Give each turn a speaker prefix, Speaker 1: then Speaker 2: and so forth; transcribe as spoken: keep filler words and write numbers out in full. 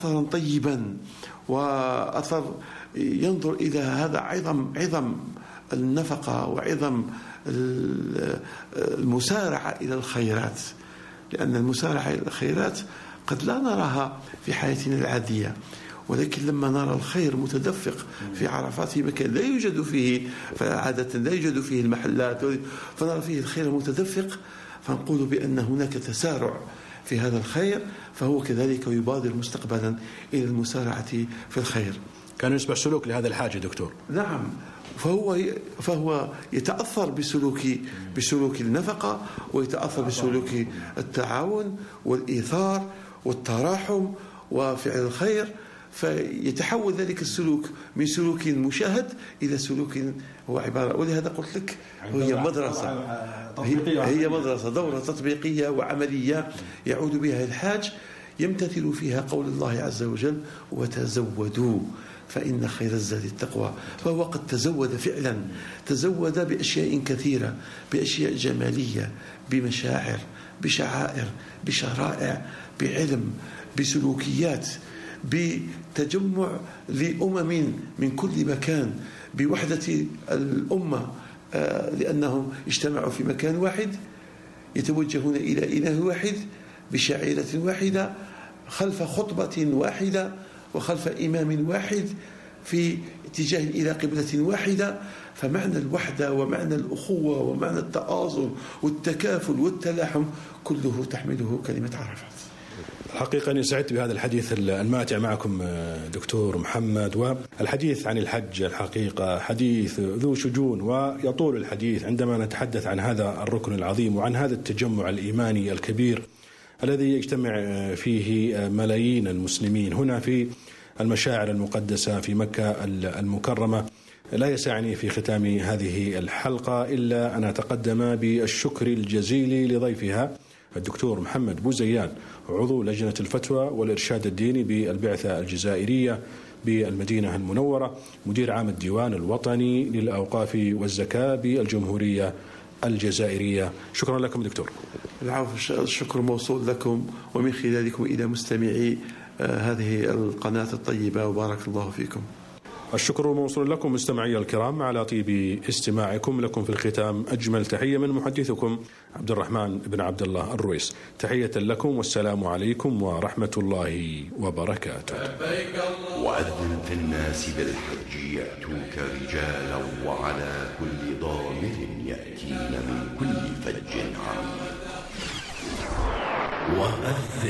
Speaker 1: أثرا طيبا وأثر ينظر إلى هذا عظم عظم النفقة وعظم المسارعة إلى الخيرات، لأن المسارعة إلى الخيرات قد لا نراها في حياتنا العادية، ولكن لما نرى الخير متدفق في عرفات في مكان لا يوجد فيه عادة لا يوجد فيه المحلات، فنرى فيه الخير المتدفق، فنقول بأن هناك تسارع في هذا الخير، فهو كذلك يبادر مستقبلا إلى المسارعة في الخير.
Speaker 2: كان يصبح سلوك لهذا الحاجة دكتور.
Speaker 1: نعم، فهو فهو يتأثر بسلوك بسلوك النفقة، ويتأثر بسلوك التعاون والإيثار والتراحم وفعل الخير، فيتحول ذلك السلوك من سلوك مشاهد إلى سلوك هو عبارة. ولهذا قلت لك هي مدرسة، هي مدرسة دورة تطبيقية وعملية يعود بها الحاج، يمتثل فيها قول الله عز وجل: وتزودوا فإن خير الزاد التقوى. فهو قد تزود فعلا، تزود بأشياء كثيرة، بأشياء جمالية، بمشاعر، بشعائر، بشرائع، بعلم، بسلوكيات، بتجمع لأمم من كل مكان، بوحدة الأمة، لأنهم اجتمعوا في مكان واحد، يتوجهون إلى إله واحد بشعيرة واحدة، خلف خطبة واحدة وخلف إمام واحد، في اتجاه إلى قبلة واحدة. فمعنى الوحدة ومعنى الأخوة ومعنى التآزر والتكافل والتلاحم كله تحمله كلمة عرفات.
Speaker 2: الحقيقة أني سعدت بهذا الحديث الماتع معكم دكتور محمد، والحديث عن الحج الحقيقة حديث ذو شجون، ويطول الحديث عندما نتحدث عن هذا الركن العظيم وعن هذا التجمع الإيماني الكبير الذي يجتمع فيه ملايين المسلمين هنا في المشاعر المقدسة في مكة المكرمة. لا يسعني في ختام هذه الحلقة إلا أن أتقدم بالشكر الجزيل لضيفها الدكتور محمد بوزيان، عضو لجنة الفتوى والإرشاد الديني بالبعثة الجزائرية بالمدينة المنورة، مدير عام الديوان الوطني للأوقاف والزكاة بالجمهورية الجزائرية. شكرا لكم دكتور.
Speaker 1: العفو، الشكر موصول لكم ومن خلالكم إلى مستمعي هذه القناة الطيبة، وبارك الله فيكم.
Speaker 2: الشكر موصول لكم مستمعي الكرام على طيب استماعكم. لكم في الختام أجمل تحية من محدثكم عبد الرحمن بن عبد الله الرويس. تحية لكم والسلام عليكم ورحمة الله وبركاته.
Speaker 3: وأذن في الناس بالحج يأتوك رجالا وعلى كل ضامر يأتين من كل فج عميق. وأذن